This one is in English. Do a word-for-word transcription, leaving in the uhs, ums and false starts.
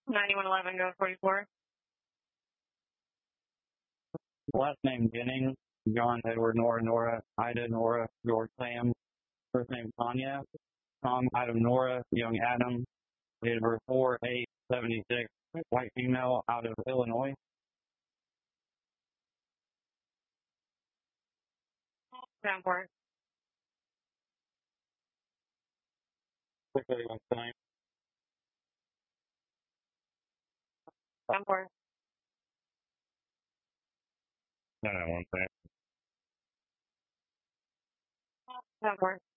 ninety-one eleven, go forty-four. Last name Jennings, John, Edward, Nora, Nora, Ida, Nora, George, Sam. First name Tanya, Tom, Adam, Nora, young Adam. Date of birth four eight seventy-six. White female out of Illinois. ten four. six thirty-one time. ten four. No, no, one thing. ten four.